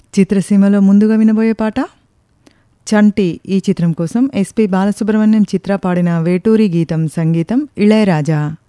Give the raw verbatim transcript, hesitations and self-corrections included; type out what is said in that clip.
చిత్రసీమలో ముందుగా వినబోయే పాట చంటి ఈ చిత్రం కోసం ఎస్పి బాలసుబ్రహ్మణ్యం చిత్ర పాడిన వేటూరి గీతం సంగీతం ఇళయరాజా.